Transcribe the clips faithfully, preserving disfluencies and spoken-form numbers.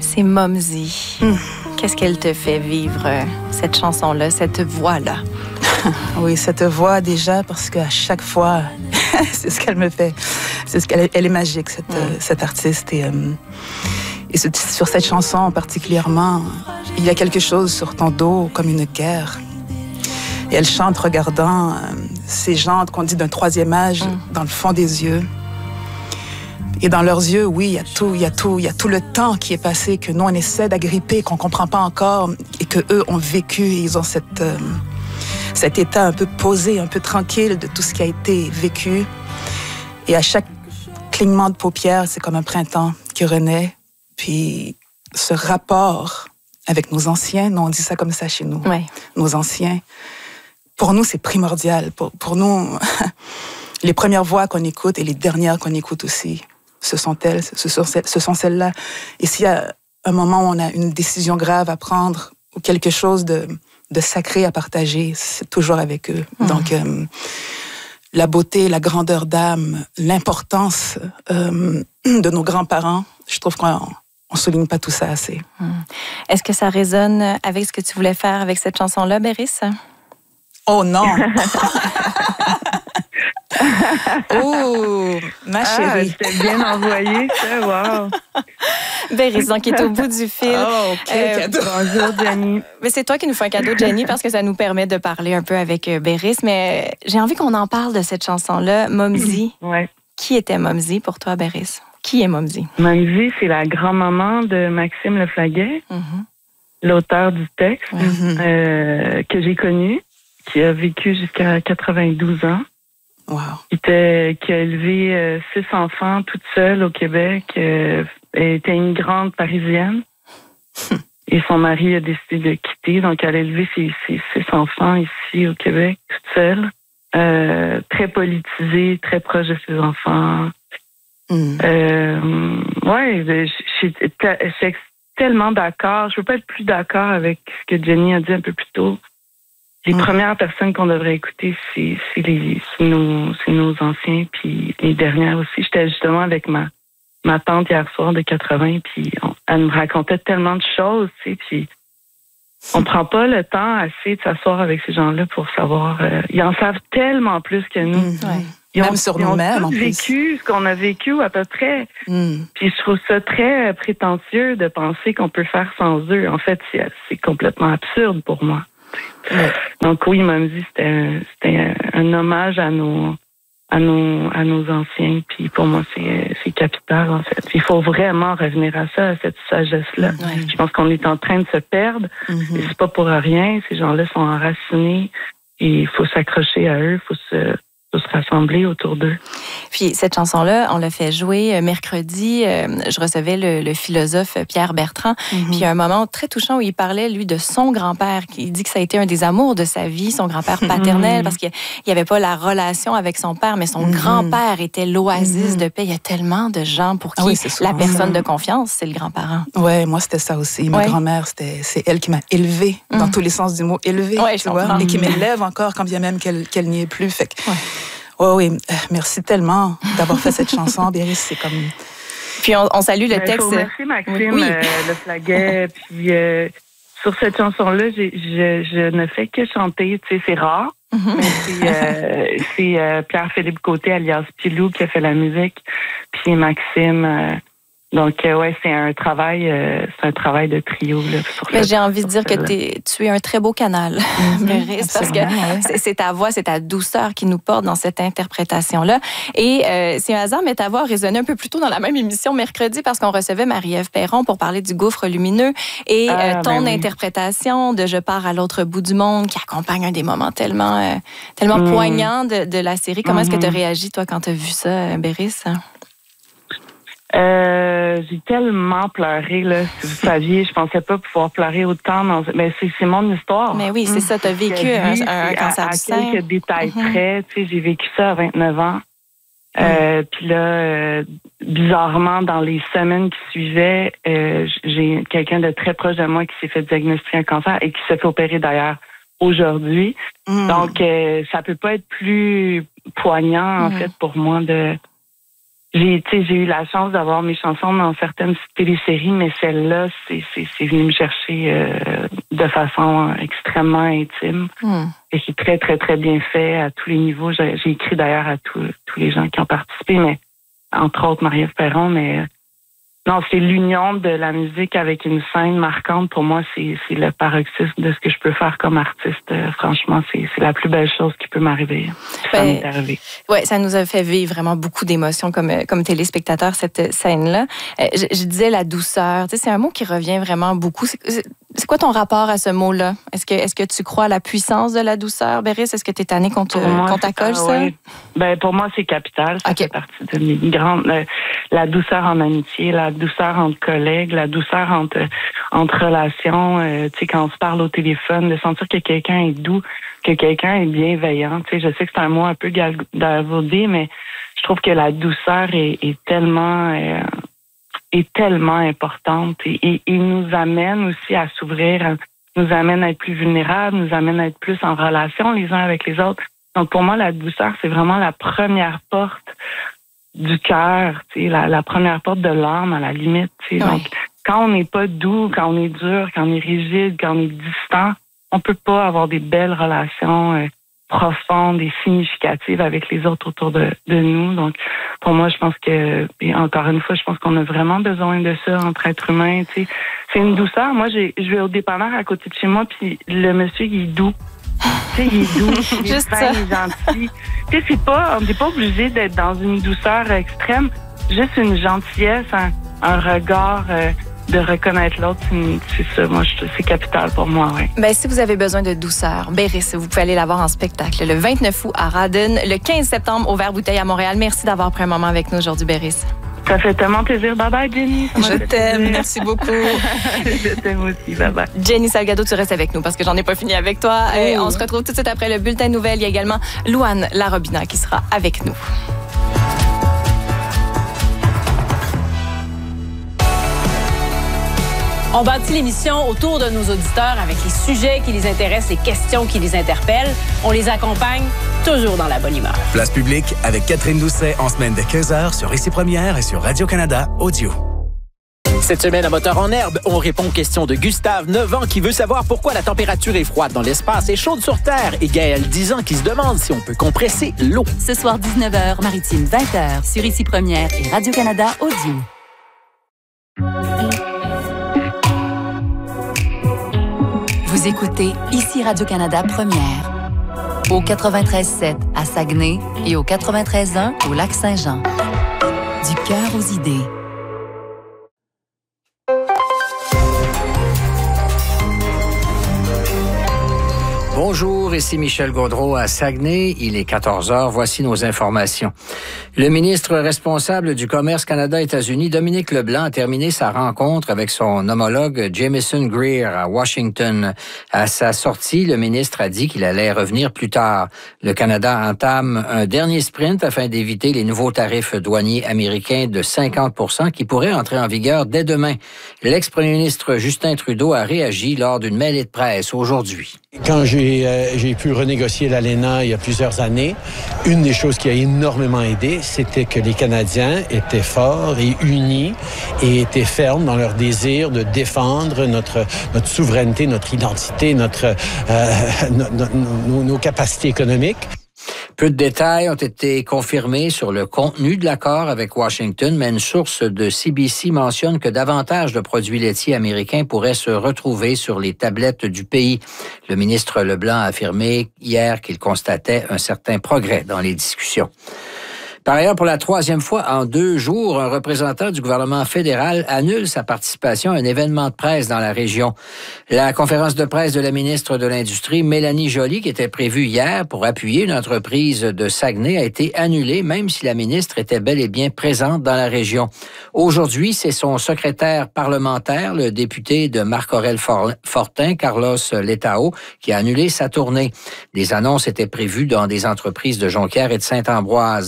C'est Momsy. Mm. Qu'est-ce qu'elle te fait vivre, cette chanson-là, cette voix-là? Oui, cette voix déjà, parce qu'à chaque fois, c'est ce qu'elle me fait. C'est ce qu'elle elle est magique, cette, mm. cette artiste. Et, euh, et ce, sur cette chanson particulièrement, il y a quelque chose sur ton dos, comme une guerre. Et elle chante regardant euh, ces gens qu'on dit d'un troisième âge mm. dans le fond des yeux. Et dans leurs yeux, oui, il y a tout, il y a tout, il y a tout le temps qui est passé, que nous, on essaie d'agripper, qu'on comprend pas encore, et que eux ont vécu, et ils ont cette, euh, cet état un peu posé, un peu tranquille de tout ce qui a été vécu. Et à chaque clignement de paupières, c'est comme un printemps qui renaît. Puis ce rapport avec nos anciens, nous, on dit ça comme ça chez nous, ouais. nos anciens, pour nous, c'est primordial. Pour, pour nous, les premières voix qu'on écoute et les dernières qu'on écoute aussi, ce sont elles, ce sont, ce sont celles-là. Et s'il y a un moment où on a une décision grave à prendre ou quelque chose de, de sacré à partager, c'est toujours avec eux. Mmh. Donc, euh, la beauté, la grandeur d'âme, l'importance euh, de nos grands-parents, je trouve qu'on ne souligne pas tout ça assez. Mmh. Est-ce que ça résonne avec ce que tu voulais faire avec cette chanson-là, Béris? Oh non! Oh, ma chérie. Ah, c'était bien envoyé, ça, wow. Béris, donc, qui est au bout du fil. Oh, quel euh, cadeau. Bonjour, Jenny. Mais c'est toi qui nous fais un cadeau, Jenny, parce que ça nous permet de parler un peu avec Béris. Mais j'ai envie qu'on en parle de cette chanson-là, Momsy. Ouais. Qui était Momsy pour toi, Béris? Qui est Momsy? Momsy, c'est la grand-maman de Maxime Leflaguet, mm-hmm. l'auteur du texte, mm-hmm. euh, que j'ai connu, qui a vécu jusqu'à quatre-vingt-douze ans. Wow. Qui, était, qui a élevé euh, six enfants toute seule au Québec. Euh, elle était immigrante parisienne. Et son mari a décidé de quitter. Donc, elle a élevé ses, ses six enfants ici au Québec, toute seule. Euh, très politisée, très proche de ses enfants. Mm. Euh, ouais, je, je, je, je suis tellement d'accord. Je ne peux pas être plus d'accord avec ce que Jenny a dit un peu plus tôt. Les mmh. premières personnes qu'on devrait écouter, c'est, c'est, les, c'est, nos, c'est nos anciens, puis les dernières aussi. J'étais justement avec ma, ma tante hier soir de quatre-vingts, puis on, elle me racontait tellement de choses, tu sais, puis on prend pas le temps assez de s'asseoir avec ces gens-là pour savoir. Euh, ils en savent tellement plus que nous. Mmh. Ouais. Ils Même ont, sur ils nous-mêmes, ont en vécu ce qu'on a vécu à peu près. Mmh. Puis je trouve ça très prétentieux de penser qu'on peut faire sans eux. En fait, c'est, c'est complètement absurde pour moi. Ouais. Donc oui, Momsy, c'était, un, c'était un, un hommage à nos, à nos, à nos anciens. Puis pour moi, c'est, c'est capital en fait. Puis il faut vraiment revenir à ça, à cette sagesse-là. Ouais. Je pense qu'on est en train de se perdre. Mm-hmm. Et c'est pas pour rien. Ces gens-là sont enracinés. Et il faut s'accrocher à eux. Il faut se faut se rassembler autour d'eux. Puis cette chanson-là, on l'a fait jouer mercredi. Euh, je recevais le, le philosophe Pierre Bertrand. Mm-hmm. Puis il y a un moment très touchant où il parlait, lui, de son grand-père. Il dit que ça a été un des amours de sa vie, son grand-père paternel, mm-hmm. parce qu'il n'y avait pas la relation avec son père, mais son mm-hmm. grand-père était l'oasis mm-hmm. de paix. Il y a tellement de gens pour qui ah oui, la personne de confiance, c'est le grand-parent. Oui, moi, c'était ça aussi. Ma ouais. grand-mère, c'était, c'est elle qui m'a élevée, mm-hmm. dans tous les sens du mot, élevée, ouais, tu vois, et qui m'élève encore, quand bien même qu'elle, qu'elle n'y est plus. Fait que, ouais. Oh oui, merci tellement d'avoir fait cette chanson, Béris. C'est comme... Puis on, on salue le ben, texte. Merci Maxime, oui. euh, Leflaguet. Puis euh, sur cette chanson-là, j'ai, je, je ne fais que chanter. Tu sais, c'est rare. Mm-hmm. Mais c'est, euh, c'est euh, Pierre-Philippe Côté, alias Pilou, qui a fait la musique. Puis Maxime... Euh, Donc, euh, ouais, c'est un travail, euh, c'est un travail de trio. Là, sur Mais le, j'ai envie de dire que t'es, tu es un très beau canal, mm-hmm, Béris, parce que ouais. c'est, c'est ta voix, c'est ta douceur qui nous porte dans cette interprétation-là. Et euh, c'est un hasard, mais ta voix a résonné un peu plus tôt dans la même émission mercredi parce qu'on recevait Marie-Ève Perron pour parler du gouffre lumineux et ah, euh, ton ben oui. interprétation de Je pars à l'autre bout du monde qui accompagne un des moments tellement, euh, tellement mm. poignants de, de la série. Comment mm-hmm. est-ce que tu as réagi, toi, quand tu as vu ça, Béris? Euh, j'ai tellement pleuré, là. Si vous saviez, je pensais pas pouvoir pleurer autant. Dans... Mais c'est, c'est mon histoire. Mais oui, c'est mmh. ça. T'as vécu un, un cancer à, du sein. À quelques détails mmh. près. Tu sais, j'ai vécu ça à vingt-neuf ans. Mmh. Euh, puis là, euh, bizarrement, dans les semaines qui suivaient, euh, j'ai quelqu'un de très proche de moi qui s'est fait diagnostiquer un cancer et qui s'est fait opérer d'ailleurs aujourd'hui. Mmh. Donc, euh, ça peut pas être plus poignant, en mmh. fait, pour moi de... j'ai, tu sais, j'ai eu la chance d'avoir mes chansons dans certaines téléséries, mais celle-là, c'est, c'est, c'est venu me chercher euh, de façon extrêmement intime. Mm. Et c'est très, très, très bien fait à tous les niveaux. J'ai, j'ai écrit d'ailleurs à tous, tous les gens qui ont participé, mais entre autres Marie-Ève Perron, mais non, c'est l'union de la musique avec une scène marquante. Pour moi, c'est, c'est le paroxysme de ce que je peux faire comme artiste. Euh, franchement, c'est, c'est la plus belle chose qui peut m'arriver. Ben, ça m'est arrivé. Ouais, ça nous a fait vivre vraiment beaucoup d'émotions comme, comme téléspectateurs, cette scène-là. Euh, je, je disais la douceur. Tu sais, c'est un mot qui revient vraiment beaucoup. C'est, c'est, c'est quoi ton rapport à ce mot-là? Est-ce que, est-ce que tu crois à la puissance de la douceur, Béris? Est-ce que tu es tannée qu'on, te, moi, qu'on t'accole ça? Oui. Ben, pour moi, c'est capital. Ça okay. fait partie de mes grandes... Euh, la douceur en amitié, la douceur entre collègues, la douceur entre, entre relations. Euh, tu sais, quand on se parle au téléphone, de sentir que quelqu'un est doux, que quelqu'un est bienveillant. Tu sais, je sais que c'est un mot un peu galvaudé, mais je trouve que la douceur est, est tellement... Euh, est tellement importante et, et, et nous amène aussi à s'ouvrir, nous amène à être plus vulnérables, nous amène à être plus en relation les uns avec les autres. Donc pour moi, la douceur, c'est vraiment la première porte du cœur, tu sais, la, la première porte de l'âme à la limite. Tu sais. Oui. Donc quand on n'est pas doux, quand on est dur, quand on est rigide, quand on est distant, on peut pas avoir des belles relations euh, profondes et significatives avec les autres autour de, de nous. Donc, pour moi, je pense que, et encore une fois, je pense qu'on a vraiment besoin de ça entre êtres humains. Tu sais. C'est une douceur. Moi, j'ai, je vais au dépanneur à côté de chez moi, puis le monsieur, il est doux. Tu sais, il est doux, il est fin, il est gentil. Tu sais, c'est pas, on n'est pas obligé d'être dans une douceur extrême. Juste une gentillesse, un, un regard... Euh, de reconnaître l'autre, c'est ça, moi, c'est capital pour moi, oui. Ben, si vous avez besoin de douceur, Béris, vous pouvez aller la voir en spectacle le vingt-neuf août à Rawdon, le quinze septembre au Vert-Bouteille à Montréal. Merci d'avoir pris un moment avec nous aujourd'hui, Béris. Ça fait tellement plaisir. Bye bye, Jenny. Je t'aime. Plaisir. Merci beaucoup. Je t'aime aussi. Bye bye. Jenny Salgado, tu restes avec nous parce que j'en ai pas fini avec toi. Oh. Et on se retrouve tout de suite après le bulletin de nouvelles. Il y a également Louane Larobina qui sera avec nous. On bâtit l'émission autour de nos auditeurs avec les sujets qui les intéressent, les questions qui les interpellent. On les accompagne toujours dans la bonne humeur. Place publique avec Catherine Doucet en semaine de quinze heures sur Ici Première et sur Radio-Canada Audio. Cette semaine, à Moteur en herbe, on répond aux questions de Gustave, neuf ans, qui veut savoir pourquoi la température est froide dans l'espace et chaude sur Terre. Et Gaël, dix ans, qui se demande si on peut compresser l'eau. Ce soir, dix-neuf heures, Maritime, vingt heures, sur Ici Première et Radio-Canada Audio. Vous écoutez Ici Radio-Canada Première, au quatre-vingt-treize sept à Saguenay et au quatre-vingt-treize un au Lac-Saint-Jean. Du cœur aux idées. Bonjour, ici Michel Gaudreault à Saguenay. Il est quatorze heures. Voici nos informations. Le ministre responsable du commerce Canada-États-Unis, Dominique Leblanc, a terminé sa rencontre avec son homologue Jamieson Greer à Washington. À sa sortie, le ministre a dit qu'il allait revenir plus tard. Le Canada entame un dernier sprint afin d'éviter les nouveaux tarifs douaniers américains de cinquante pour cent qui pourraient entrer en vigueur dès demain. L'ex-premier ministre Justin Trudeau a réagi lors d'une mêlée de presse aujourd'hui. Quand j'ai, euh, j'ai pu renégocier l'A L E N A il y a plusieurs années, une des choses qui a énormément aidé, c'était que les Canadiens étaient forts et unis et étaient fermes dans leur désir de défendre notre, notre souveraineté, notre identité, notre, euh, no, no, no, nos capacités économiques. Peu de détails ont été confirmés sur le contenu de l'accord avec Washington, mais une source de C B C mentionne que davantage de produits laitiers américains pourraient se retrouver sur les tablettes du pays. Le ministre Leblanc a affirmé hier qu'il constatait un certain progrès dans les discussions. Par ailleurs, pour la troisième fois en deux jours, un représentant du gouvernement fédéral annule sa participation à un événement de presse dans la région. La conférence de presse de la ministre de l'Industrie, Mélanie Joly, qui était prévue hier pour appuyer une entreprise de Saguenay, a été annulée, même si la ministre était bel et bien présente dans la région. Aujourd'hui, c'est son secrétaire parlementaire, le député de Marc-Aurèle Fortin, Carlos Letao, qui a annulé sa tournée. Des annonces étaient prévues dans des entreprises de Jonquière et de Saint-Ambroise.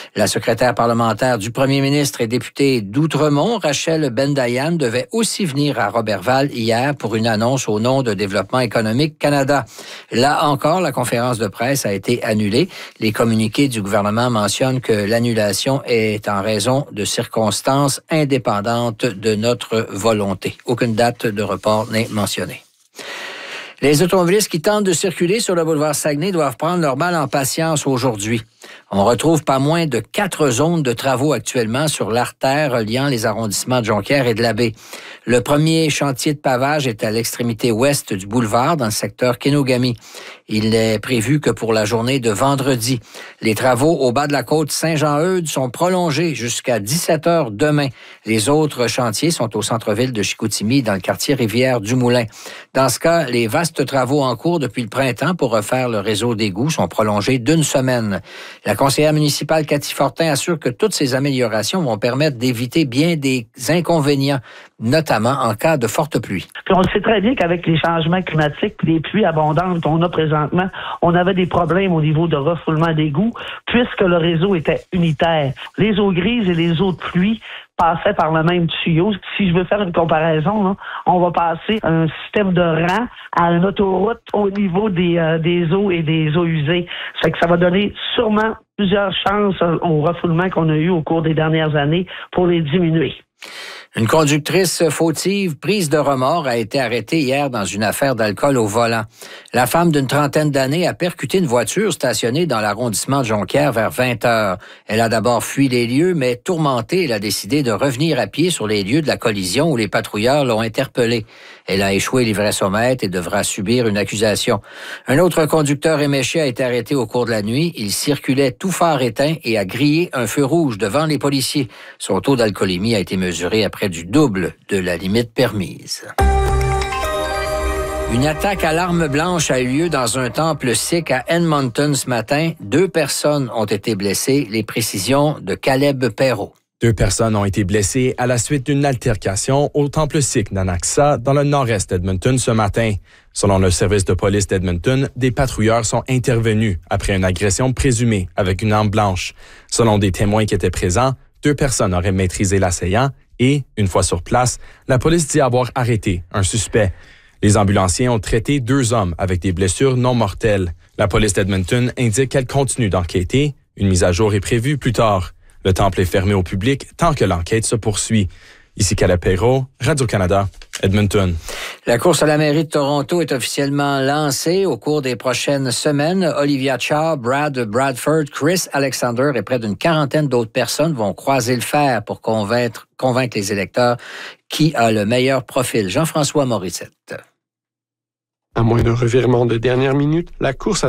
La secrétaire parlementaire du premier ministre et députée d'Outremont, Rachel Bendayan, devait aussi venir à Roberval hier pour une annonce au nom de Développement économique Canada. Là encore, la conférence de presse a été annulée. Les communiqués du gouvernement mentionnent que l'annulation est en raison de circonstances indépendantes de notre volonté. Aucune date de report n'est mentionnée. Les automobilistes qui tentent de circuler sur le boulevard Saguenay doivent prendre leur mal en patience aujourd'hui. On retrouve pas moins de quatre zones de travaux actuellement sur l'artère reliant les arrondissements de Jonquière et de la Baie. Le premier chantier de pavage est à l'extrémité ouest du boulevard, dans le secteur Kenogami. Il est prévu que pour la journée de vendredi. Les travaux au bas de la côte Saint-Jean-Eudes sont prolongés jusqu'à dix-sept heures demain. Les autres chantiers sont au centre-ville de Chicoutimi, dans le quartier Rivière-du-Moulin. Dans ce cas, les vastes travaux en cours depuis le printemps pour refaire le réseau d'égouts sont prolongés d'une semaine. La conseillère municipale Cathy Fortin assure que toutes ces améliorations vont permettre d'éviter bien des inconvénients, notamment en cas de forte pluie. Puis on sait très bien qu'avec les changements climatiques et les pluies abondantes qu'on a présentement, on avait des problèmes au niveau de refoulement d'égouts puisque le réseau était unitaire. Les eaux grises et les eaux de pluie passaient par le même tuyau. Si je veux faire une comparaison, là, on va passer un système de rang à une autoroute au niveau des, euh, des eaux et des eaux usées. Ça fait que ça va donner sûrement plusieurs chances au refoulement qu'on a eu au cours des dernières années pour les diminuer. Une conductrice fautive prise de remords a été arrêtée hier dans une affaire d'alcool au volant. La femme d'une trentaine d'années a percuté une voiture stationnée dans l'arrondissement de Jonquière vers vingt heures. Elle a d'abord fui les lieux, mais tourmentée, elle a décidé de revenir à pied sur les lieux de la collision où les patrouilleurs l'ont interpellée. Elle a échoué l'ivressomètre et devra subir une accusation. Un autre conducteur éméché a été arrêté au cours de la nuit. Il circulait tout phare éteint et a grillé un feu rouge devant les policiers. Son taux d'alcoolémie a été mesuré à près du double de la limite permise. Une attaque à l'arme blanche a eu lieu dans un temple sikh à Edmonton ce matin. Deux personnes ont été blessées. Les précisions de Caleb Perrault. Deux personnes ont été blessées à la suite d'une altercation au temple sikh d'Anaxa dans le nord-est d'Edmonton ce matin. Selon le service de police d'Edmonton, des patrouilleurs sont intervenus après une agression présumée avec une arme blanche. Selon des témoins qui étaient présents, deux personnes auraient maîtrisé l'assaillant et, une fois sur place, la police dit avoir arrêté un suspect. Les ambulanciers ont traité deux hommes avec des blessures non mortelles. La police d'Edmonton indique qu'elle continue d'enquêter. Une mise à jour est prévue plus tard. Le temple est fermé au public tant que l'enquête se poursuit. Ici Caleb Perrault, Radio-Canada, Edmonton. La course à la mairie de Toronto est officiellement lancée au cours des prochaines semaines. Olivia Chow, Brad Bradford, Chris Alexander et près d'une quarantaine d'autres personnes vont croiser le fer pour convaincre, convaincre les électeurs qui a le meilleur profil. Jean-François Morissette. À moins d'un revirement de dernière minute, la course à